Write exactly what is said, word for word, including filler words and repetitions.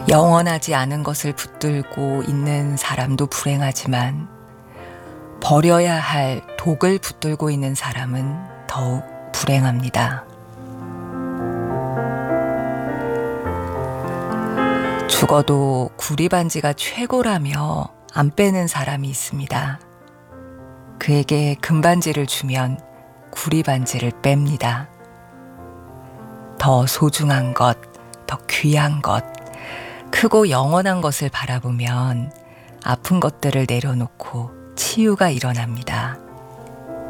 영원하지 않은 것을 붙들고 있는 사람도 불행하지만 버려야 할 독을 붙들고 있는 사람은 더욱 불행합니다. 죽어도 구리반지가 최고라며 안 빼는 사람이 있습니다. 그에게 금반지를 주면 구리반지를 뺍니다. 더 소중한 것, 더 귀한 것, 크고 영원한 것을 바라보면 아픈 것들을 내려놓고 치유가 일어납니다.